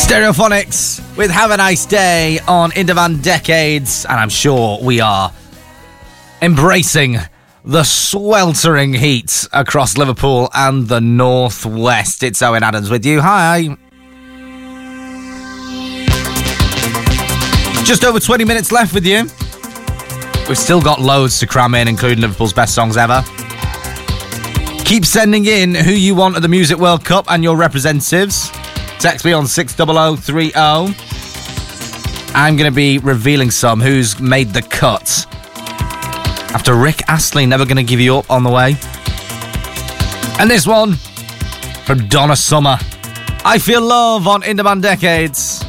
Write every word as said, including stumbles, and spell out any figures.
Stereophonics with Have a Nice Day on Indie Decades, and I'm sure we are embracing the sweltering heat across Liverpool and the northwest. It's Owen Adams with you. Hi. Just over twenty minutes left with you. We've still got loads to cram in, including Liverpool's best songs ever. Keep sending in who you want at the Music World Cup and your representatives. Text me on six zero zero three zero. I'm going to be revealing some who's made the cut. After Rick Astley, Never Gonna Give You Up on the way. And this one from Donna Summer. I Feel Love on Indie Decades.